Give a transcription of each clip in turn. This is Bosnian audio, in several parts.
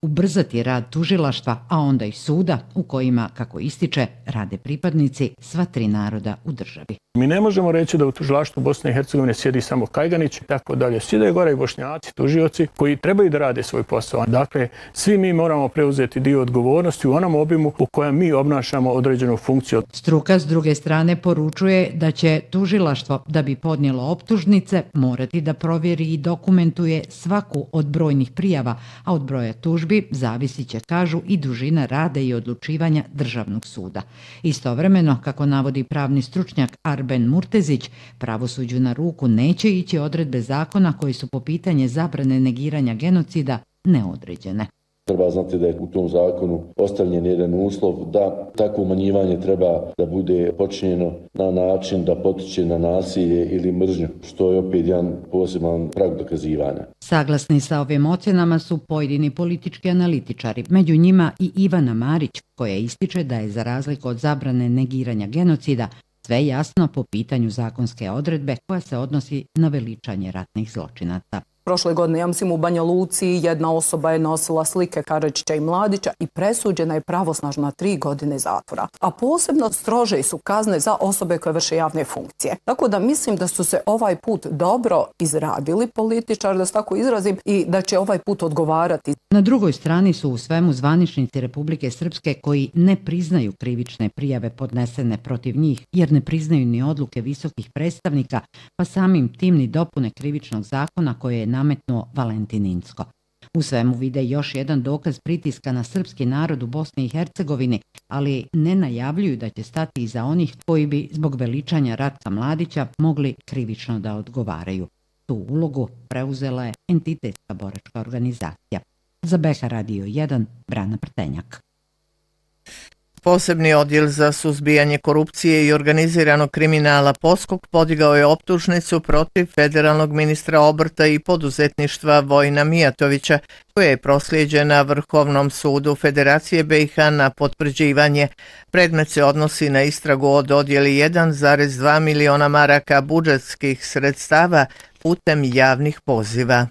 ubrzati rad tužilaštva, a onda i suda u kojima, kako ističe, rade pripadnici sva tri naroda u državi. Mi ne možemo reći da u tužilaštvu Bosne i Hercegovine sjedi samo Kajganić i tako dalje. Sjede gore i Bošnjaci, tužioci koji trebaju da rade svoj posao. Dakle, svi mi moramo preuzeti dio odgovornosti u onom obimu u kojem mi obnašamo određenu funkciju. Struka s druge strane poručuje da će tužilaštvo, da bi podnijelo optužnice, morati da provjeri i dokumentuje svaku od brojnih prijava, a od broja tužbi zavisit će, kažu, i dužina rada i odlučivanja Državnog suda. Istovremeno, kako navodi pravni stručnjak Arben Murtezić, pravosuđu na ruku neće ići odredbe zakona koji su po pitanje zabrane negiranja genocida neodređene. Treba znati da je u tom zakonu postavljen jedan uslov da takvo umanjivanje treba da bude počinjeno na način da potiče na nasilje ili mržnju, što je opet jedan poseban prag dokazivanja. Saglasni sa ovim ocjenama su pojedini politički analitičari, među njima i Ivana Marić, koja ističe da je za razliku od zabrane negiranja genocida sve jasno po pitanju zakonske odredbe koja se odnosi na veličanje ratnih zločinaca. Prošle godine, ja mislim, u Banja Luci jedna osoba je nosila slike Karadžića i Mladića i presuđena je pravosnažno na 3 godine zatvora. A posebno strože su kazne za osobe koje vrše javne funkcije. Tako da mislim da su se ovaj put dobro izradili političari, da se tako izrazim, i da će ovaj put odgovarati. Na drugoj strani su u svemu zvaničnici Republike Srpske koji ne priznaju krivične prijave podnesene protiv njih, jer ne priznaju ni odluke visokih predstavnika, pa samim tim ni dopune krivičnog zakona koje je nametnuo Valentin Incko. U svemu vide još jedan dokaz pritiska na srpski narod u Bosni i Hercegovini, ali ne najavljuju da će stati iza onih koji bi zbog veličanja Ratka Mladića mogli krivično da odgovaraju. Tu ulogu preuzela je entitetska boračka organizacija. Za BH Radio 1, Brana Prtenjak. Posebni odjel za suzbijanje korupcije i organiziranog kriminala Poskok podigao je optužnicu protiv federalnog ministra obrta i poduzetništva Vojina Mijatovića, koja je proslijeđena Vrhovnom sudu Federacije BiH na potvrđivanje. Predmet se odnosi na istragu o dodjeli 1,2 miliona maraka budžetskih sredstava putem javnih poziva.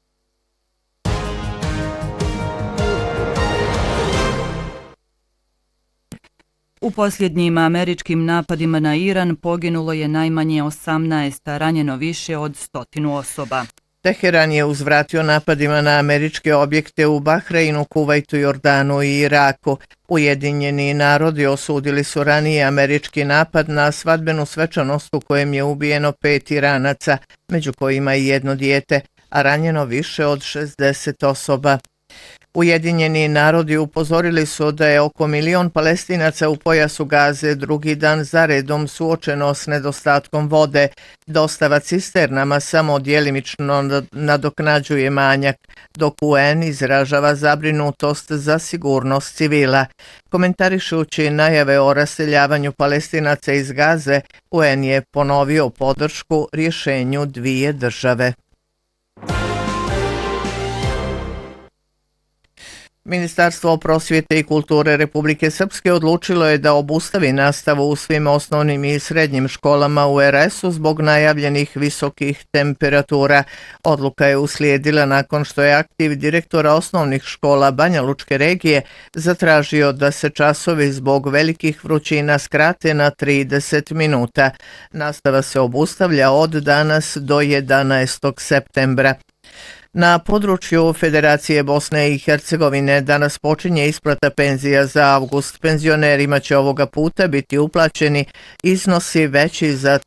U posljednjim američkim napadima na Iran poginulo je najmanje 18, a ranjeno više od 100 osoba. Teheran je uzvratio napadima na američke objekte u Bahreinu, Kuvajtu, Jordanu i Iraku. Ujedinjeni narodi osudili su ranije američki napad na svadbenu svečanost u kojem je ubijeno 5 Iranaca, među kojima i jedno dijete, a ranjeno više od 60 osoba. Ujedinjeni narodi upozorili su da je oko 1 milion Palestinaca u pojasu Gaze drugi dan zaredom suočeno s nedostatkom vode. Dostava cisternama samo djelimično nadoknađuje manjak, dok UN izražava zabrinutost za sigurnost civila. Komentarišući najave o raseljavanju Palestinaca iz Gaze, UN je ponovio podršku rješenju 2 države. Ministarstvo prosvjete i kulture Republike Srpske odlučilo je da obustavi nastavu u svim osnovnim i srednjim školama u RS-u zbog najavljenih visokih temperatura. Odluka je uslijedila nakon što je aktiv direktora osnovnih škola Banja Lučke regije zatražio da se časovi zbog velikih vrućina skrate na 30 minuta. Nastava se obustavlja od danas do 11. septembra. Na području Federacije Bosne i Hercegovine danas počinje isplata penzija za avgust. Penzionerima će ovoga puta biti uplaćeni iznosi veći za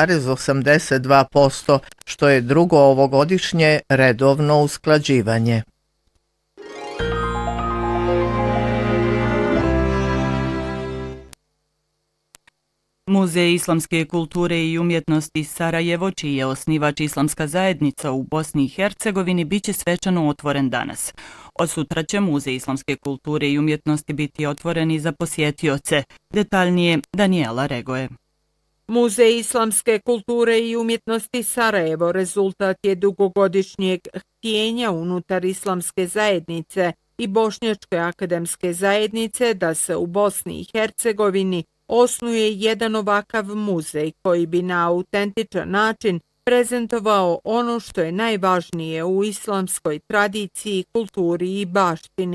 3,82%, što je drugo ovogodišnje redovno usklađivanje. Muzej islamske kulture i umjetnosti Sarajevo, čiji je osnivač Islamska zajednica u Bosni i Hercegovini, biće svečano otvoren danas. Od sutra će Muzej islamske kulture i umjetnosti biti otvoren i za posjetioce. Detaljnije Daniela Regoje. Muzej islamske kulture i umjetnosti Sarajevo rezultat je dugogodišnjeg htjenja unutar Islamske zajednice i Bošnjačke akademske zajednice da se u Bosni i Hercegovini osnuje jedan ovakav muzej koji bi na autentičan način prezentovao ono što je najvažnije u islamskoj tradiciji, kulturi i baštini.